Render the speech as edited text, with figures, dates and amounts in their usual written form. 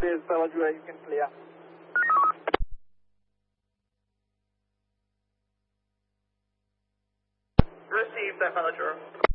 is Fellow Jura, you can clear. Received, Fellow Jura.